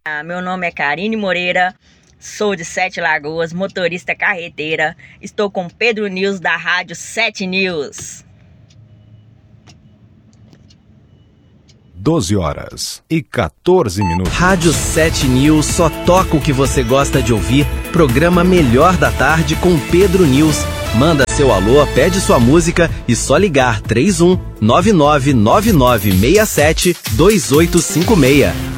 Meu nome é Karine Moreira, sou de Sete Lagoas, motorista carreteira. Estou com Pedro News da Rádio 7 News. 12h14. Rádio 7 News só toca o que você gosta de ouvir. Programa Melhor da Tarde com Pedro News. Manda seu alô, pede sua música e só ligar 31 999967 2856.